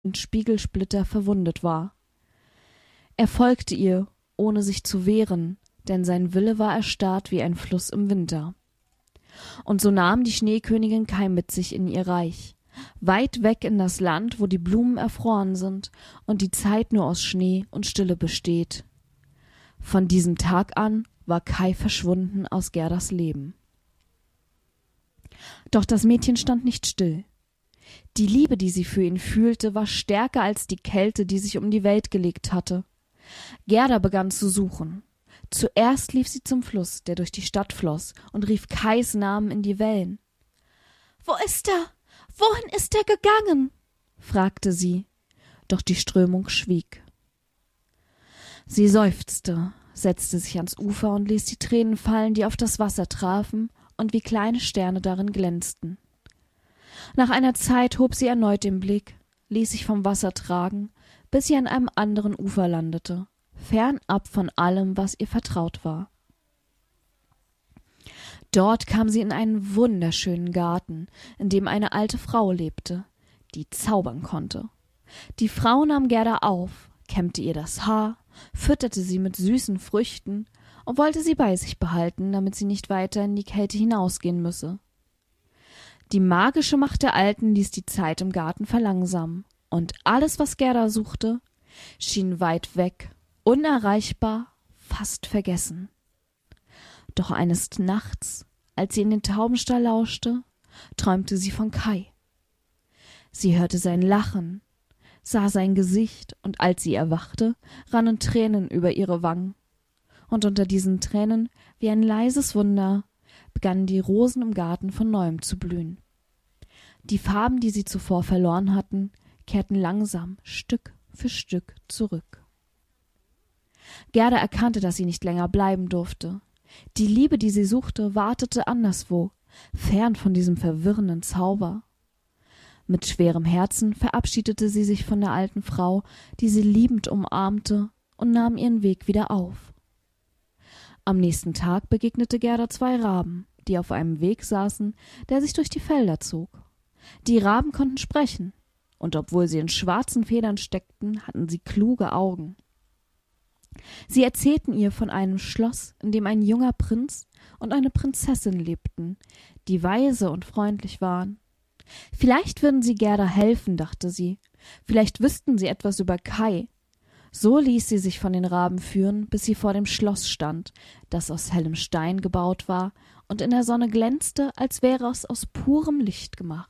Spiegelsplitter verwundet war. Er folgte ihr, ohne sich zu wehren, denn sein Wille war erstarrt wie ein Fluss im Winter. Und so nahm die Schneekönigin Kai mit sich in ihr Reich, weit weg in das Land, wo die Blumen erfroren sind und die Zeit nur aus Schnee und Stille besteht. Von diesem Tag an war Kai verschwunden aus Gerdas Leben. Doch das Mädchen stand nicht still. Die Liebe, die sie für ihn fühlte, war stärker als die Kälte, die sich um die Welt gelegt hatte. Gerda begann zu suchen. Zuerst lief sie zum Fluss, der durch die Stadt floss, und rief Kais Namen in die Wellen. »Wo ist er? Wohin ist er gegangen?« fragte sie, doch die Strömung schwieg. Sie seufzte, setzte sich ans Ufer und ließ die Tränen fallen, die auf das Wasser trafen und wie kleine Sterne darin glänzten. Nach einer Zeit hob sie erneut den Blick, ließ sich vom Wasser tragen, bis sie an einem anderen Ufer landete, fernab von allem, was ihr vertraut war. Dort kam sie in einen wunderschönen Garten, in dem eine alte Frau lebte, die zaubern konnte. Die Frau nahm Gerda auf, kämmte ihr das Haar, fütterte sie mit süßen Früchten und wollte sie bei sich behalten, damit sie nicht weiter in die Kälte hinausgehen müsse. Die magische Macht der Alten ließ die Zeit im Garten verlangsamen, und alles, was Gerda suchte, schien weit weg, unerreichbar, fast vergessen. Doch eines Nachts, als sie in den Taubenstall lauschte, träumte sie von Kai. Sie hörte sein Lachen, sah sein Gesicht, und als sie erwachte, rannen Tränen über ihre Wangen. Und unter diesen Tränen, wie ein leises Wunder, begannen die Rosen im Garten von neuem zu blühen. Die Farben, die sie zuvor verloren hatten, kehrten langsam, Stück für Stück zurück. Gerda erkannte, dass sie nicht länger bleiben durfte. Die Liebe, die sie suchte, wartete anderswo, fern von diesem verwirrenden Zauber. Mit schwerem Herzen verabschiedete sie sich von der alten Frau, die sie liebend umarmte, und nahm ihren Weg wieder auf. Am nächsten Tag begegnete Gerda 2 Raben, die auf einem Weg saßen, der sich durch die Felder zog. Die Raben konnten sprechen, und obwohl sie in schwarzen Federn steckten, hatten sie kluge Augen. Sie erzählten ihr von einem Schloss, in dem ein junger Prinz und eine Prinzessin lebten, die weise und freundlich waren. Vielleicht würden sie Gerda helfen, dachte sie. Vielleicht wüssten sie etwas über Kai. So ließ sie sich von den Raben führen, bis sie vor dem Schloss stand, das aus hellem Stein gebaut war und in der Sonne glänzte, als wäre es aus purem Licht gemacht.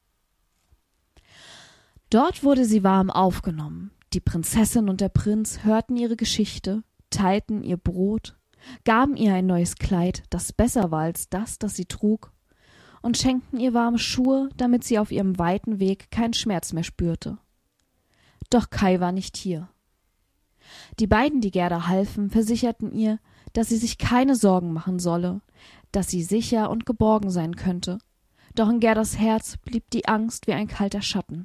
Dort wurde sie warm aufgenommen. Die Prinzessin und der Prinz hörten ihre Geschichte, teilten ihr Brot, gaben ihr ein neues Kleid, das besser war als das sie trug, und schenkten ihr warme Schuhe, damit sie auf ihrem weiten Weg keinen Schmerz mehr spürte. Doch Kai war nicht hier. Die beiden, die Gerda halfen, versicherten ihr, dass sie sich keine Sorgen machen solle, dass sie sicher und geborgen sein könnte. Doch in Gerdas Herz blieb die Angst wie ein kalter Schatten.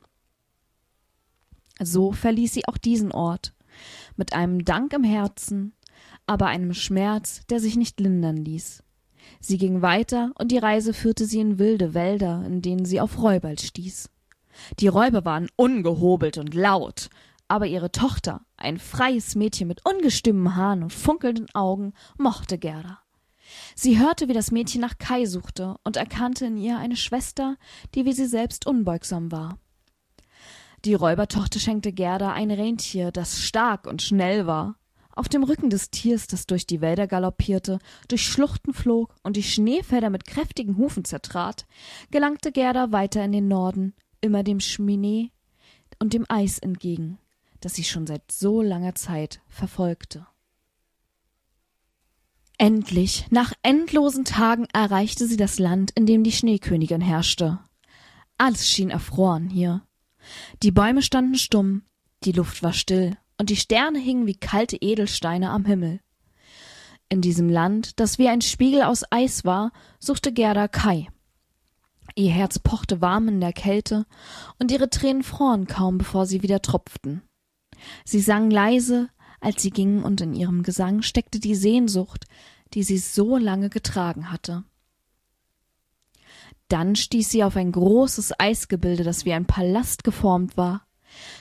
So verließ sie auch diesen Ort, mit einem Dank im Herzen, aber einem Schmerz, der sich nicht lindern ließ. Sie ging weiter, und die Reise führte sie in wilde Wälder, in denen sie auf Räuber stieß. Die Räuber waren ungehobelt und laut, aber ihre Tochter, ein freies Mädchen mit ungestümmen Haaren und funkelnden Augen, mochte Gerda. Sie hörte, wie das Mädchen nach Kai suchte, und erkannte in ihr eine Schwester, die wie sie selbst unbeugsam war. Die Räubertochter schenkte Gerda ein Rentier, das stark und schnell war. Auf dem Rücken des Tiers, das durch die Wälder galoppierte, durch Schluchten flog und die Schneefelder mit kräftigen Hufen zertrat, gelangte Gerda weiter in den Norden, immer dem Schnee und dem Eis entgegen, das sie schon seit so langer Zeit verfolgte. Endlich, nach endlosen Tagen, erreichte sie das Land, in dem die Schneekönigin herrschte. Alles schien erfroren hier. Die Bäume standen stumm, die Luft war still, und die Sterne hingen wie kalte Edelsteine am Himmel. In diesem Land, das wie ein Spiegel aus Eis war, suchte Gerda Kai. Ihr Herz pochte warm in der Kälte, und ihre Tränen froren kaum, bevor sie wieder tropften. Sie sang leise, als sie ging, und in ihrem Gesang steckte die Sehnsucht, die sie so lange getragen hatte. Dann stieß sie auf ein großes Eisgebilde, das wie ein Palast geformt war.